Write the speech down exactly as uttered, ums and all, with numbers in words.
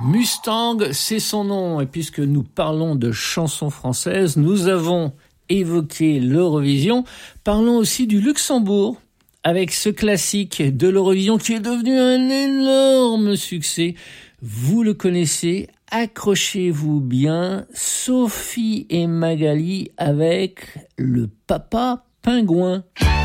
Mustang, c'est son nom. Et puisque nous parlons de chansons françaises, nous avons évoqué l'Eurovision. Parlons aussi du Luxembourg, avec ce classique de l'Eurovision qui est devenu un énorme succès. Vous le connaissez, accrochez-vous bien, Sophie et Magali avec le Papa Pingouin.